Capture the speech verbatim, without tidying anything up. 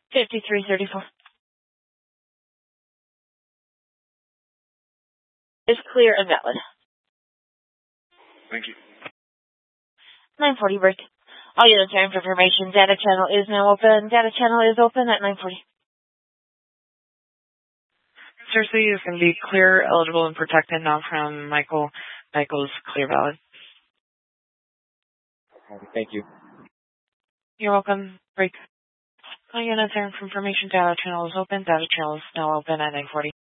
fifty-three thirty-four. Is clear and valid. Thank you. nine forty break. All units are in for information. Data channel is now open. Data channel is open at nine forty. Cersei is going to be clear, eligible, and protected now from Michael. Michael's clear, valid. Thank you. You're welcome. Break. All units are in for information. Data channel is open. Data channel is now open at nine forty.